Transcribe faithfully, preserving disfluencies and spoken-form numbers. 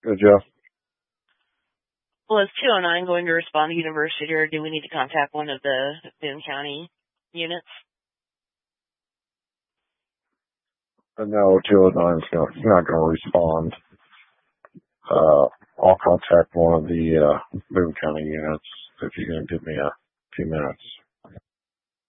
Good, Jeff. Well, is two oh nine going to respond to University, or do we need to contact one of the Boone County units? Uh, no, two oh nine's not, not going to respond. Uh, I'll contact one of the uh, Boone County units if you can give me a few minutes.